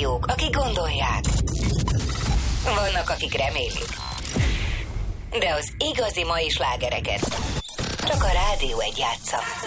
hallgatók, akik gondolják. Vannak, akik remélik. De az igazi mai slágereket csak a Rádió 1 játsza.